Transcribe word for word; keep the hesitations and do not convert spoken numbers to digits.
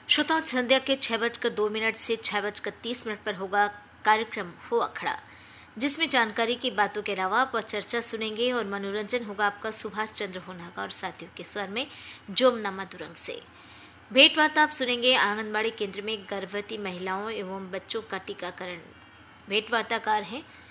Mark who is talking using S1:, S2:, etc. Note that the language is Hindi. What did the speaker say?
S1: श्रोताओं, संध्या के छह बजकर दो मिनट से छह बजकर तीस मिनट पर होगा कार्यक्रम हो अखड़ा, जिसमें जानकारी की बातों के अलावा आप चर्चा सुनेंगे और मनोरंजन होगा आपका सुभाष चंद्र होना का और साथियों के स्वर में जोमना मधुरंग से। भेंट वार्ता आप सुनेंगे आंगनबाड़ी केंद्र में गर्भवती महिलाओं एवं बच्चों का टीकाकरण। भेंट वार्ताकार हैं